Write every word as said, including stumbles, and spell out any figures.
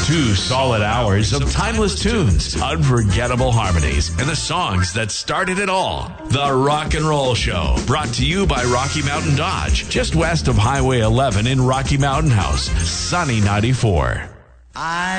Two solid hours of timeless tunes, unforgettable harmonies, and the songs that started it all. The Rock and Roll Show, brought to you by Rocky Mountain Dodge, just west of Highway eleven in Rocky Mountain House, Sunny ninety-four. I